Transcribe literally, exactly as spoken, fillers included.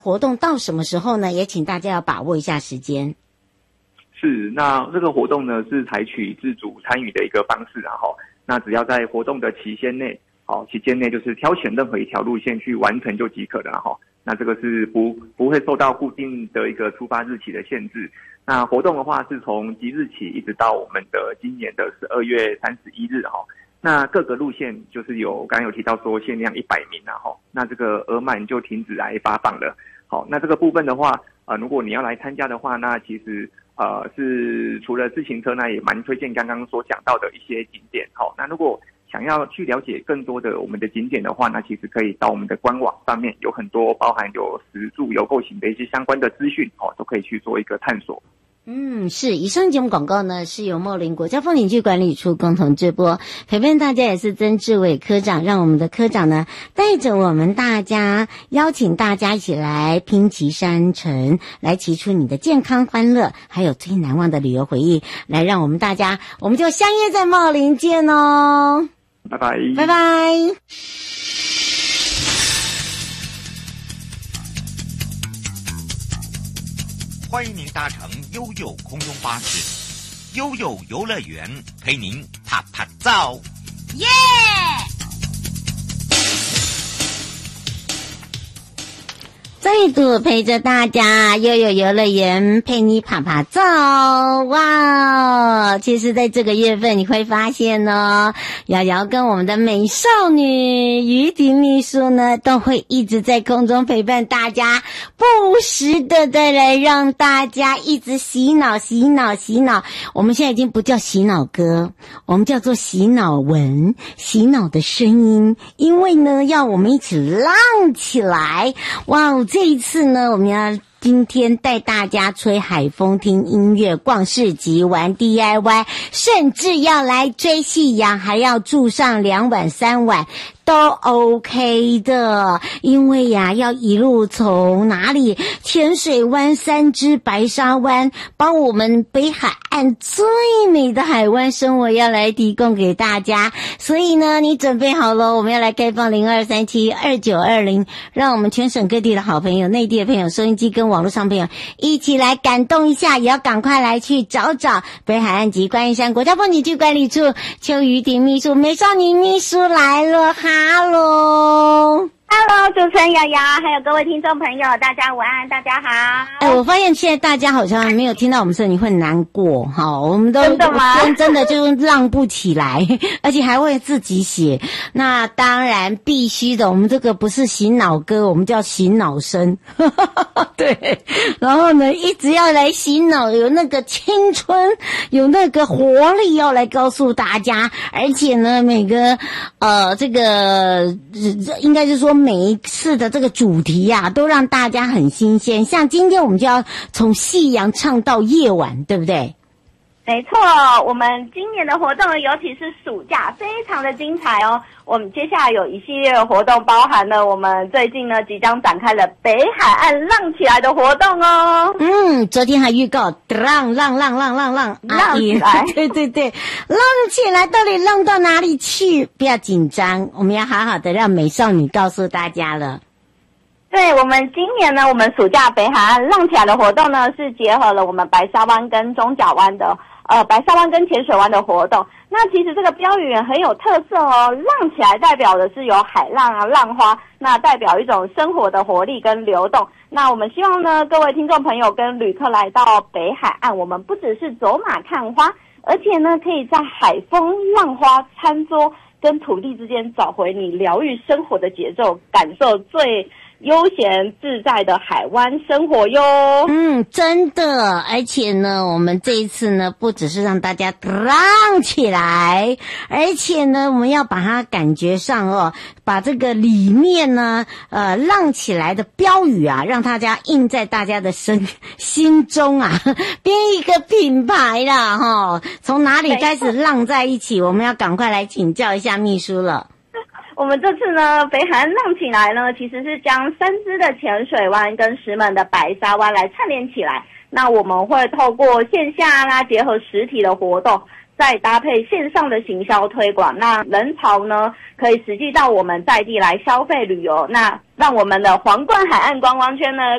活动到什么时候呢？也请大家要把握一下时间。 是，那这个活动呢是采取自主参与的一个方式，然后那只要在活动的期间内，好，期间内就是挑选任何一条路线去完成就即可了，然后那这个是不不会受到固定的一个出发日期的限制。那活动的话是从即日起一直到我们的今年的十二月三十一日，哈。那各个路线就是有刚刚有提到说限量一百名，然后那这个额满就停止来发放了。好，那这个部分的话，呃，如果你要来参加的话，那其实呃是除了自行车呢，也蛮推荐刚刚所讲到的一些景点。好，那如果想要去了解更多的我们的景点的话，那其实可以到我们的官网上面，有很多包含有食住游购行的一些相关的资讯，哦，都可以去做一个探索。 嗯，是。以上节目广告呢是由茂林国家风景区管理处共同直播，陪伴大家也是曾志伟科长，让我们的科长呢带着我们大家，邀请大家一起来拼骑山城，来骑出你的健康欢乐，还有最难忘的旅游回忆，来让我们大家，我们就相约在茂林见哦。 拜拜， 拜拜。 欢迎您搭乘悠悠空中巴士，悠悠游乐园陪您啪啪照， 耶！ 再度陪着大家，悠悠游乐园陪你啪啪照。哇，其实在这个月份你会发现呢，瑶瑶跟我们的美少女于婷秘书呢都会一直在空中陪伴大家，不时的的来让大家一直洗脑洗脑洗脑。我们现在已经不叫洗脑歌，我们叫做洗脑文，洗脑的声音，因为呢要我们一起浪起来。哇，这一次呢，我们要今天带大家吹海风、听音乐、逛市集、玩 D I Y， 甚至要来追夕阳，还要住上两晚三晚都 OK 的。因为呀，要一路从哪里？浅水湾、三芝、白沙湾，把我们北海岸最美的海湾生活要来提供给大家。所以呢，你准备好了，我们要来开放零二三七二九二零，让我们全省各地的好朋友、内地的朋友、收音机跟网络上朋友一起来感动一下，也要赶快来去找找北海岸及观音山国家风景区管理处邱于婷秘书、美少女秘书来了，哈喽。 Hello， 主持人瑶瑶，还有各位听众朋友，大家午安，大家好。 哎，我发现现在大家好像没有听到我们声音会难过哈，我们都真的吗？ 真真的就浪不起来，而且还会自己写。那当然必须的，我们这个不是洗脑歌，我们叫洗脑声。对，然后呢，一直要来洗脑，有那个青春，有那个活力要来告诉大家，而且呢，每个呃这个应该是说。每一次的这个主题呀、啊，都让大家很新鲜。像今天我们就要从夕阳唱到夜晚，对不对？ 没错，我们今年的活动，尤其是暑假，非常的精彩哦。我们接下来有一系列的活动，包含了我们最近呢即将展开了北海岸浪起来的活动哦。 嗯，昨天还预告浪浪浪浪浪浪浪起来， 对对对，浪起来，到底浪到哪里去？不要紧张，我们要好好的让美少女告诉大家了。 对，我们今年呢，我们暑假北海岸浪起来的活动呢，是结合了我们白沙湾跟中角湾的呃白沙湾跟浅水湾的活动。那其实这个标语很有特色哦，浪起来代表的是有海浪啊、浪花，那代表一种生活的活力跟流动。那我们希望呢，各位听众朋友跟旅客来到北海岸，我们不只是走马看花，而且呢，可以在海风、浪花、餐桌跟土地之间找回你疗愈生活的节奏，感受最悠闲自在的海湾生活哟。 嗯，真的，而且呢，我们这一次呢，不只是让大家浪起来，而且呢，我们要把它感觉上哦，把这个里面呢，呃，浪起来的标语啊，让大家印在大家的身心中啊，编一个品牌啦，哈，从哪里开始浪在一起？我们要赶快来请教一下秘书了。 我们这次呢，北海岸浪起来呢，其实是将三支的浅水湾跟石门的白沙湾来串联起来。那我们会透过线下啦，结合实体的活动， 再搭配线上的行销推广，那人潮呢可以实际到我们在地来消费旅游，那让我们的皇冠海岸观光圈呢